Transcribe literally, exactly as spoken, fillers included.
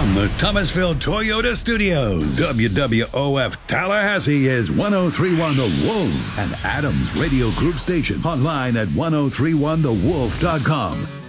From the Thomasville Toyota Studios, W W O F Tallahassee is ten thirty-one The Wolf, and Adams Radio Group Station. Online at ten thirty-one the wolf dot com.